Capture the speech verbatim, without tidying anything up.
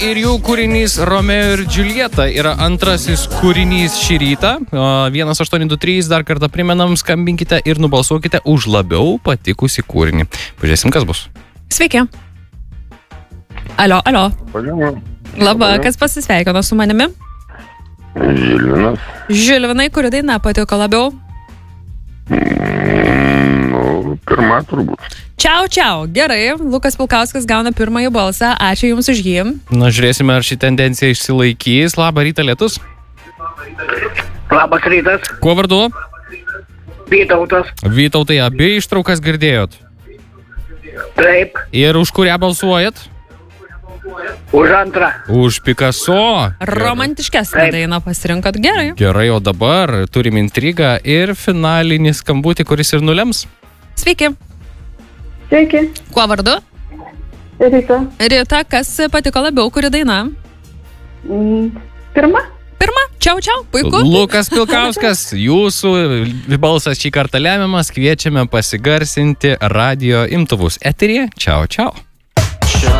ir jų kūrinys Romeo ir Džiuljeta yra antrasis kūrinys šį rytą. vienas aštuoni du trys, dar kartą primenam, skambinkite ir nubalsuokite už labiau patikusį kūrinį. Pažiūrėsim, kas bus. Sveiki. Alio, alio. Padėjau. Labą, kas pasisveikino su manimi? Žilvinas. Žilvinai, kuri daina patiko labiau? Mm, nu, pirma turbūt. Čiau, čiau. Gerai, Lukas Pilkauskas gauna pirmąjį balsą. Ačiū Jums už jį. Na, žiūrėsime, ar ši tendencija išsilaikys. Labą rytą, Lietus. Labas rytas, Kuo vardu? Vytautas. Vytautai, abi ištraukas girdėjot. Taip, Ir už kurią balsuojat? už antrą. Už Picasso. Romantiškesnė Taip. daina pasirinkot. Gerai. Gerai, o dabar turim intrigą ir finalinį skambutį, kuris ir nulems. Sveiki. Sveiki, Kuo vardu? Rita. Rita, kas patiko labiau, kuri daina? Mm, Pirma? Pirma. Čiau, čiau. Puiku. Lukas Pilkauskas, jūsų balsas šį kartą lemiamas, kviečiame pasigarsinti radio imtuvus eteryje. Čiau, čiau.